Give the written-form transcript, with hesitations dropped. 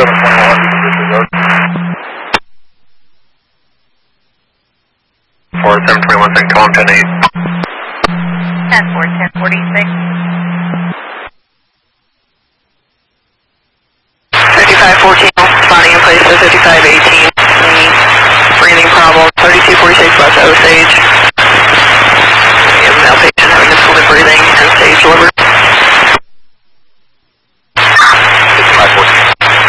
4721, second call 10-8. 10-4, 1046. 5514, spotting in place of 5518.